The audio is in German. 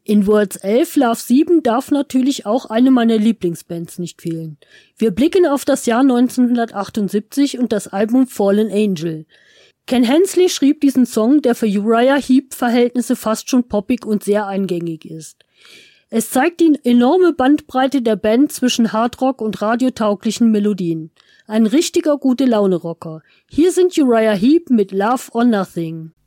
In Worlds 11 Love 7 darf natürlich auch eine meiner Lieblingsbands nicht fehlen. Wir blicken auf das Jahr 1978 und das Album Fallen Angel. Ken Hensley schrieb diesen Song, der für Uriah Heep-Verhältnisse fast schon poppig und sehr eingängig ist. Es zeigt die enorme Bandbreite der Band zwischen Hardrock und radiotauglichen Melodien. Ein richtiger Gute-Laune-Rocker. Hier sind Uriah Heep mit Love or Nothing.